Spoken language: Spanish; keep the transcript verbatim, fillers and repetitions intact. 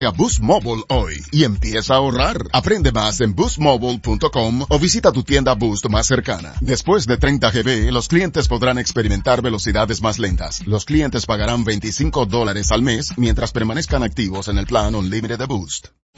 a Boost Mobile hoy y empieza a ahorrar. Aprende más en boost mobile punto com o visita tu tienda Boost más cercana. Después de treinta gigabytes, los clientes podrán experimentar velocidades más lentas. Los clientes pagarán veinticinco dólares al mes mientras permanezcan activos en el plan Unlimited de Boost.